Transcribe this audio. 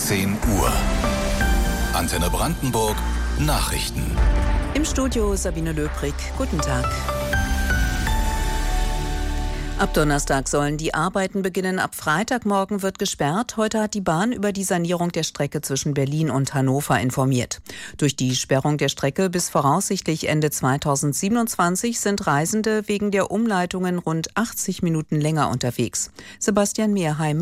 10 Uhr. Antenne Brandenburg, Nachrichten. Im Studio Sabine Löbrig. Guten Tag. Ab Donnerstag sollen die Arbeiten beginnen. Ab Freitagmorgen wird gesperrt. Heute hat die Bahn über die Sanierung der Strecke zwischen Berlin und Hannover informiert. Durch die Sperrung der Strecke bis voraussichtlich Ende 2027 sind Reisende wegen der Umleitungen rund 80 Minuten länger unterwegs. Sebastian Mehrheim